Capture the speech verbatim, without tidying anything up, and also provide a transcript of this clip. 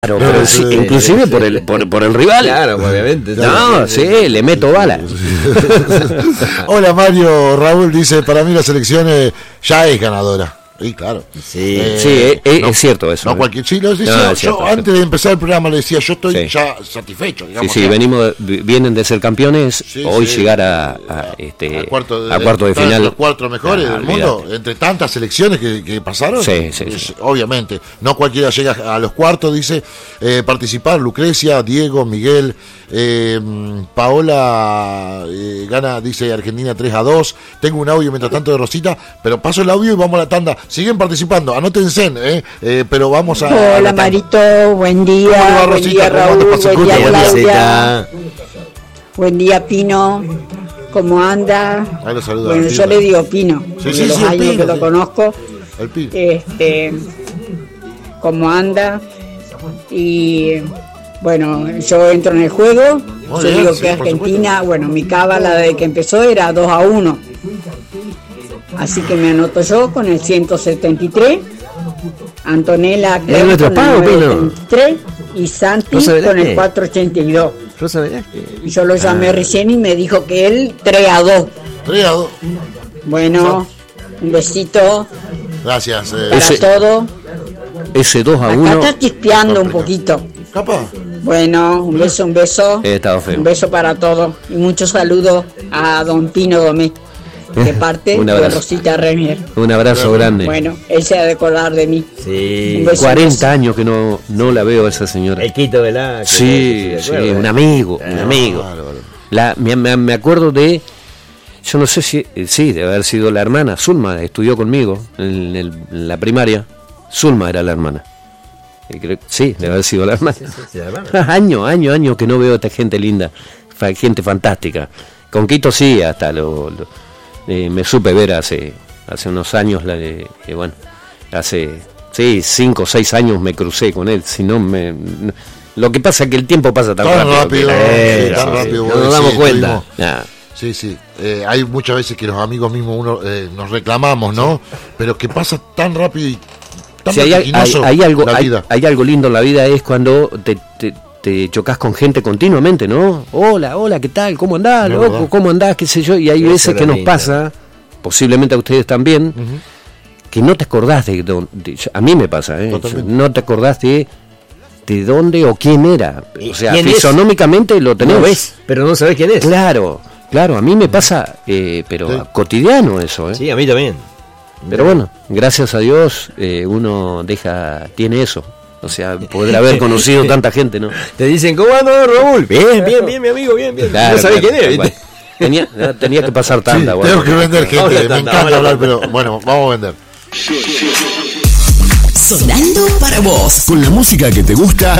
Claro, pero sí, sí, inclusive sí, por el por, por el rival. Claro, obviamente. No, sí, sí, le meto bala. Hola Mario, Raúl dice, para mí la selección eh, ya es ganadora. Sí, claro. Sí, eh, sí eh, eh, no, es cierto eso. No, cualquier sí, lo decía, no, yo cierto, antes cierto. de empezar el programa le decía, yo estoy sí. ya satisfecho. Digamos, sí, sí, venimos, vienen de ser campeones, sí, hoy sí. llegar a, a, este, a cuarto de, a cuarto de final. Los cuatro mejores ah, del mundo, olvidate. Entre tantas selecciones que, que pasaron. Sí, sí, pues, sí. Obviamente, no cualquiera llega a los cuartos, dice, eh, participar Lucrecia, Diego, Miguel, eh, Paola eh, gana, dice Argentina tres a dos. Tengo un audio mientras tanto de Rosita, pero paso el audio y vamos a la tanda. Siguen participando, anótense, ¿eh? Eh, pero vamos a... Hola a Marito, buen día, buen día Raúl, buen día Claudia, buen día Pino, ¿cómo anda? Bueno, yo le digo Pino, sí, sí, sí, los sí, años Pino, que lo sí. conozco, el Pino. Este, ¿cómo anda? Y bueno, yo entro en el juego, oh, yo yeah, digo sí, que Argentina, bueno, mi cábala de que empezó era dos a uno. Así que me anoto yo con el ciento setenta y tres, Antonella con el novecientos setenta y tres y Santi con el cuatrocientos ochenta y dos. Y yo lo llamé ah. recién y me dijo que él tres a dos. tres a dos. Bueno, un besito. Gracias. Eh. Para ese, todo. Ese dos a uno. Acá está chispeando un poquito. ¿Capa? Bueno, un beso, un beso. He estado feo. Un beso para todos. Y muchos saludos a don Pino Domé. De parte de Rosita Renier. Un abrazo grande. Bueno, él se ha de acordar de mí. Sí. cuarenta años que no, no la veo a esa señora. El Quito de la... Sí, sí, un amigo, un amigo. La, me, me acuerdo de... Yo no sé si... Sí, debe haber sido la hermana. Zulma estudió conmigo en, el, en la primaria. Zulma era la hermana. Sí, debe haber sido la hermana. Sí, sí, sí, la hermana. Años, años, años que no veo a esta gente linda. Gente fantástica. Con Quito sí, hasta lo... lo Eh, me supe ver hace hace unos años, la de, eh, bueno, hace sí, cinco o seis años me crucé con él, si no me... No, lo que pasa es que el tiempo pasa tan, tan rápido, rápido, que, sí, tan sí, rápido no nos damos sí, cuenta. Nah. Sí, sí, eh, hay muchas veces que los amigos mismos uno eh, nos reclamamos, ¿no? Sí. Pero que pasa tan rápido y tan sí, hay, hay, hay, algo, la vida. Hay, hay algo lindo en la vida, es cuando te... te te chocas con gente continuamente, ¿no? Hola, hola, ¿qué tal? ¿Cómo andás, no, loco? ¿Cómo andás? ¿Qué sé yo? Y hay sí, veces que nos pasa, posiblemente a ustedes también, uh-huh. que no te acordás de dónde... A mí me pasa, ¿eh? No te acordás de, de dónde o quién era. O sea, fisonómicamente es? Lo tenés. No ves, pero no sabés quién es. Claro, claro, a mí me pasa, eh, pero sí. cotidiano eso, ¿eh? Sí, a mí también. Pero bueno, gracias a Dios eh, uno deja, tiene eso. O sea, poder haber conocido tanta gente, ¿no? Te dicen, ¿cómo anda Raúl? Bien, bien, bien, mi amigo, bien, bien. Claro, no sabés claro, quién es, bueno. tenía, tenía que pasar tanta, sí, bueno. Tengo que vender gente, me tanta, encanta hablar, pero bueno, vamos a vender. Sonando para vos, con la música que te gusta